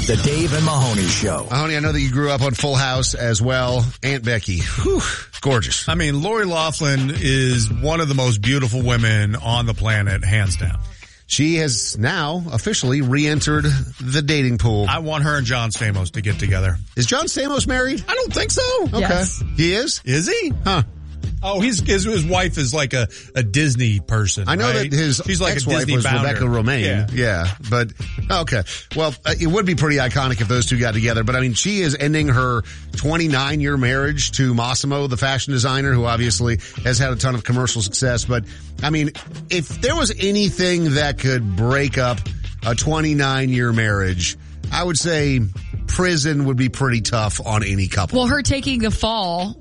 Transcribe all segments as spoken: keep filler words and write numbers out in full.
The Dave and Mahoney Show. Mahoney, I know that you grew up on Full House as well. Aunt Becky, whew, gorgeous. I mean, Lori Loughlin is one of the most beautiful women on the planet, hands down. She has now officially re-entered the dating pool. I want her and John Stamos to get together. Is John Stamos married? I don't think so. Okay. Yes. He is? Is he? Huh. Oh, he's, his, his wife is like a, a Disney person. I know right? that his She's like ex-wife a Disney was bounder. Rebecca Romaine. Yeah. yeah. But, okay. Well, uh, it would be pretty iconic if those two got together. But, I mean, she is ending her twenty-nine year marriage to Massimo, the fashion designer, who obviously has had a ton of commercial success. But, I mean, if there was anything that could break up a twenty-nine year marriage, I would say prison would be pretty tough on any couple. Well, her taking the fall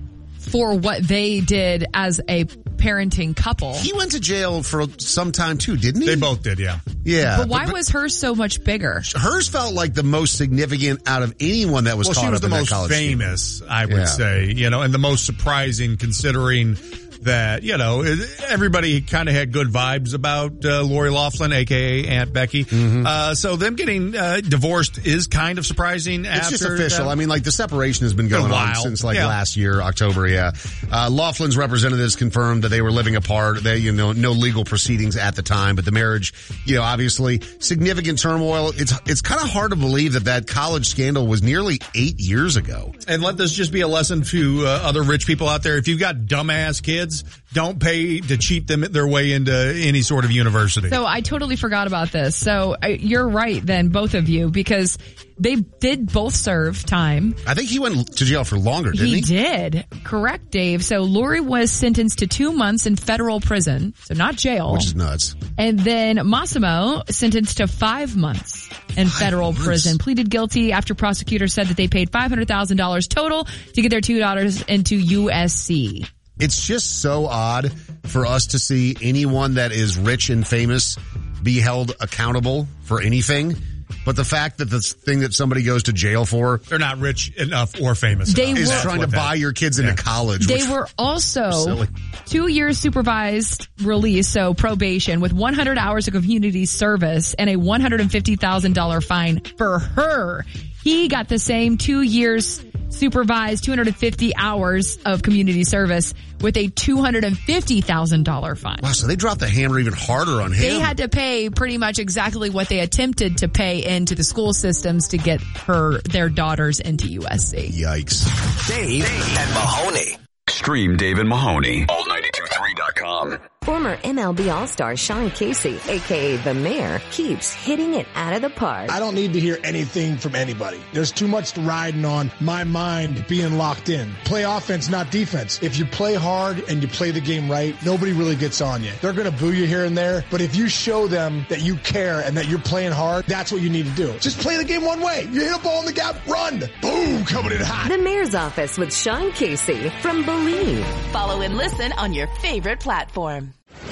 for what they did as a parenting couple. He went to jail for some time too, didn't he? They both did, yeah. Yeah. But why was hers so much bigger? Hers felt like the most significant out of anyone that was Well, caught she was up the in that most college scene. famous, I would Yeah. say, you know, and the most surprising considering that, you know, everybody kind of had good vibes about uh, Lori Loughlin, a k a. Aunt Becky. Mm-hmm. Uh, so them getting uh, divorced is kind of surprising. It's after just official. that. I mean, like the separation has been going a on while. since like Yeah. last year, October. Yeah. Uh, Laughlin's representatives confirmed that they were living apart. They, you know, no legal proceedings at the time, but the marriage, you know, obviously significant turmoil. It's, it's kind of hard to believe that that college scandal was nearly eight years ago. And let this just be a lesson to uh, other rich people out there. If you've got dumbass kids, don't pay to cheat them their way into any sort of university. So I totally forgot about this. So uh, you're right then, both of you, because they did both serve time. I think he went to jail for longer, didn't he? He did. Correct, Dave. So Lori was sentenced to two months in federal prison, so not jail. Which is nuts. And then Massimo sentenced to five months in Five federal months. prison, pleaded guilty after prosecutors said that they paid five hundred thousand dollars total to get their two daughters into U S C. It's just so odd for us to see anyone that is rich and famous be held accountable for anything. But the fact that the thing that somebody goes to jail for They're not rich enough or famous They enough. is were- trying to That's what buy that- your kids into Yeah. college. They which- were also silly. two years supervised release, so probation, with one hundred hours of community service and a one hundred fifty thousand dollars fine for her. He got the same two years supervised, two hundred fifty hours of community service with a two hundred fifty thousand dollars fine. Wow, so they dropped the hammer even harder on him. They had to pay pretty much exactly what they attempted to pay into the school systems to get her, their daughters into U S C. Yikes. Dave and Mahoney. Stream Dave and Mahoney. all ninety-two three dot com. Former M L B All-Star Sean Casey, a k a. The Mayor, keeps hitting it out of the park. I don't need to hear anything from anybody. There's too much riding on my mind being locked in. Play offense, not defense. If you play hard and you play the game right, nobody really gets on you. They're going to boo you here and there, but if you show them that you care and that you're playing hard, that's what you need to do. Just play the game one way. You hit a ball in the gap, run. Boom, coming in hot. The Mayor's Office with Sean Casey from Believe. Follow and listen on your favorite platform.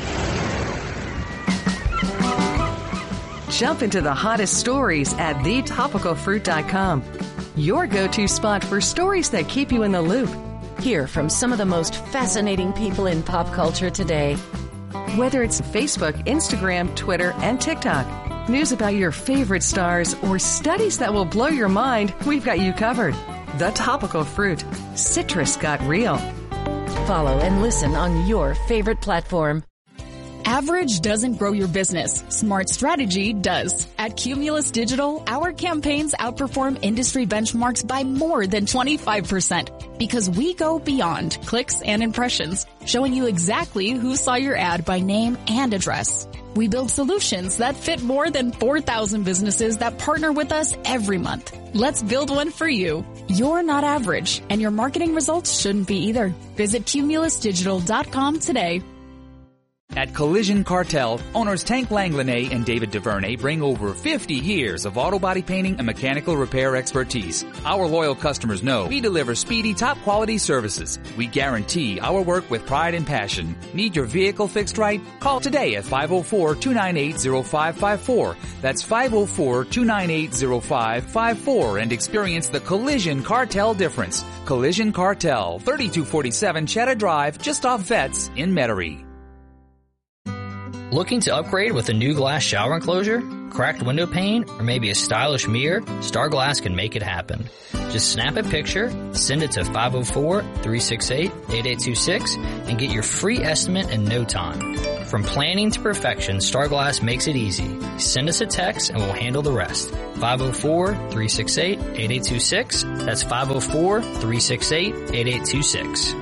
Jump into the hottest stories at the topical fruit dot com. Your go-to spot for stories that keep you in the loop. Hear from some of the most fascinating people in pop culture today. Whether it's Facebook, Instagram, Twitter, and TikTok. News about your favorite stars or studies that will blow your mind, we've got you covered. The Topical Fruit. Citrus got real. Follow and listen on your favorite platform. Average doesn't grow your business. Smart strategy does. At Cumulus Digital, our campaigns outperform industry benchmarks by more than twenty-five percent because we go beyond clicks and impressions, showing you exactly who saw your ad by name and address. We build solutions that fit more than four thousand businesses that partner with us every month. Let's build one for you. You're not average, and your marketing results shouldn't be either. Visit cumulus digital dot com today. At Collision Cartel, owners Tank Langlanay and David DuVernay bring over fifty years of auto body painting and mechanical repair expertise. Our loyal customers know we deliver speedy, top-quality services. We guarantee our work with pride and passion. Need your vehicle fixed right? Call today at five oh four, two nine eight, oh five five four. That's five oh four, two nine eight, oh five five four and experience the Collision Cartel difference. Collision Cartel, thirty-two forty-seven Cheddar Drive, just off Vets in Metairie. Looking to upgrade with a new glass shower enclosure? cracked window pane, or maybe a stylish mirror, Starglass can make it happen. Just snap a picture, send it to five oh four, three six eight, eight eight two six, and get your free estimate in no time. From planning to perfection, Starglass makes it easy. Send us a text and we'll handle the rest. five oh four, three six eight, eight eight two six. That's five oh four, three six eight, eight eight two six.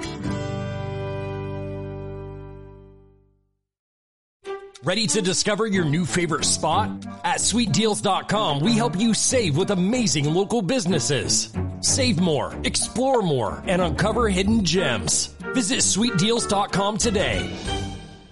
Ready to discover your new favorite spot? At sweet deals dot com, we help you save with amazing local businesses. Save more, explore more, and uncover hidden gems. Visit sweet deals dot com today.